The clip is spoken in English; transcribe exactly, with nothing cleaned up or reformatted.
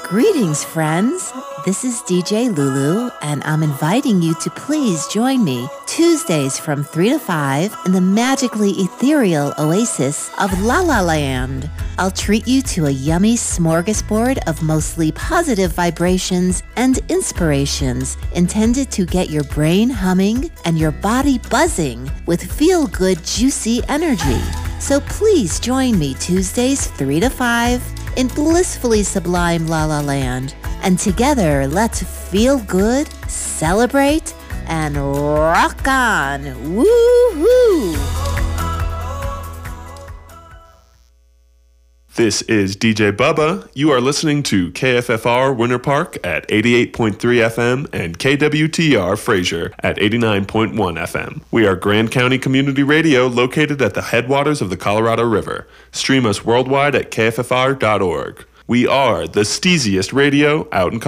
Greetings, friends. This is D J Lulu, and I'm inviting you to please join me Tuesdays from three to five in the magically ethereal oasis of La La Land. I'll treat you to a yummy smorgasbord of mostly positive vibrations and inspirations intended to get your brain humming and your body buzzing with feel-good, juicy energy. So please join me Tuesdays three to five in blissfully sublime La La Land. And together, let's feel good, celebrate, and rock on. Woo-hoo! This is D J Bubba. You are listening to K F F R Winter Park at eighty-eight point three F M and K W T R Fraser at eighty-nine point one F M. We are Grand County Community Radio located at the headwaters of the Colorado River. Stream us worldwide at K F F R dot org. We are the steeziest radio out in Colorado.